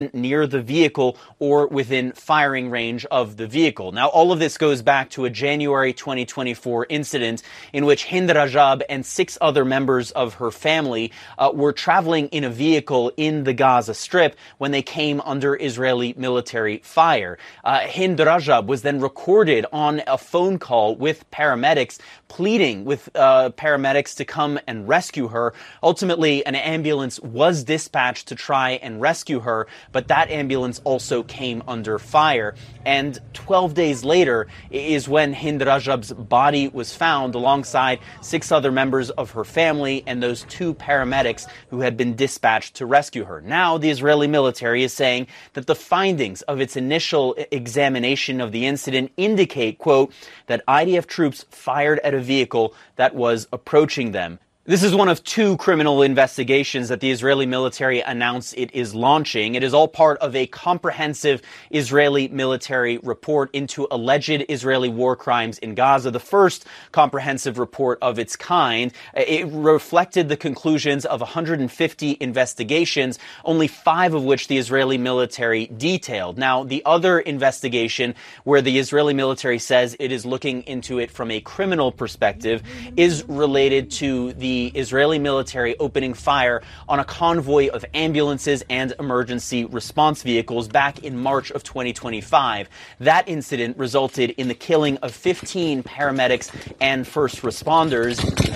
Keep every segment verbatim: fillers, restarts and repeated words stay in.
near the vehicle or within firing range of the vehicle. Now, all of this goes back to a January twenty twenty-four incident in which Hind Rajab and six other members of her family uh, were traveling in a vehicle in the Gaza Strip when they came under Israeli military fire. Uh, Hind Rajab was then recorded on a phone call with paramedics, pleading with uh, paramedics to come and rescue her. Ultimately, an ambulance was dispatched to try and rescue her, but that ambulance also came under fire. And twelve days later is when Hind Rajab's body was found alongside six other members of her family and those two paramedics who had been dispatched to rescue her. Now, the Israeli military is saying that the findings of its initial examination of the incident indicate, quote, that I D F troops fired at a vehicle that was approaching them. This is one of two criminal investigations that the Israeli military announced it is launching. It is all part of a comprehensive Israeli military report into alleged Israeli war crimes in Gaza, the first comprehensive report of its kind. It reflected the conclusions of one hundred fifty investigations, only five of which the Israeli military detailed. Now, the other investigation, where the Israeli military says it is looking into it from a criminal perspective, is related to the The Israeli military opening fire on a convoy of ambulances and emergency response vehicles back in March of twenty twenty-five. That incident resulted in the killing of fifteen paramedics and first responders.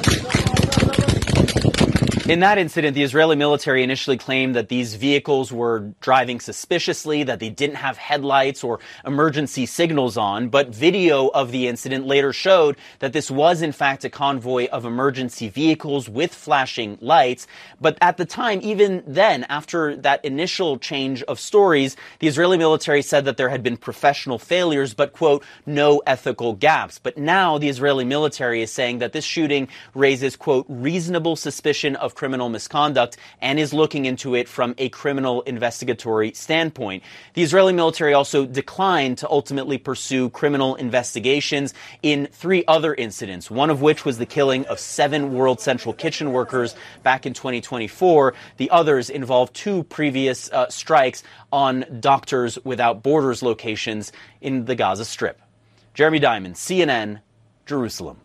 In that incident, the Israeli military initially claimed that these vehicles were driving suspiciously, that they didn't have headlights or emergency signals on, but video of the incident later showed that this was in fact a convoy of emergency vehicles with flashing lights. But at the time, even then, after that initial change of stories, the Israeli military said that there had been professional failures, but, quote, no ethical gaps. But now the Israeli military is saying that this shooting raises, quote, reasonable suspicion of criminal misconduct and is looking into it from a criminal investigatory standpoint. The Israeli military also declined to ultimately pursue criminal investigations in three other incidents, one of which was the killing of seven World Central Kitchen workers back in twenty twenty-four. The others involved two previous uh, strikes on Doctors Without Borders locations in the Gaza Strip. Jeremy Diamond, C N N, Jerusalem.